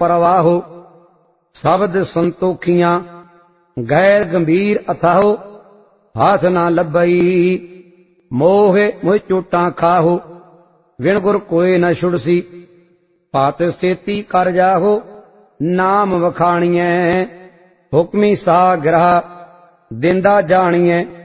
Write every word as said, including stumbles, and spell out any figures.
परवाहो। शब्द संतोखियां गैर गंभीर अथाहो। हाथ ना लभई मोहे मुझ चोटां खाहो। विण गुर कोय न छुड़सी पात सेती कर जाहो। नाम वखाणिए हुक्मी सा ग्रह देंदा जानिए।